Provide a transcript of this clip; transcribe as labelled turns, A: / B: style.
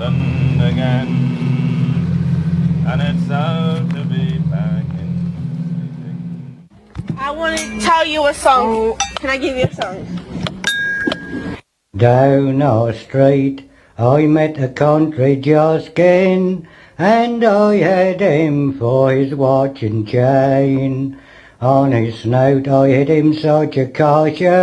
A: London again, and it's so to be back in sleeping.
B: I want to tell you a song. Can I give you a song?
C: Down our street I met a country Joskin, and I had him for his watch and chain. On his snout I hid him such a caution,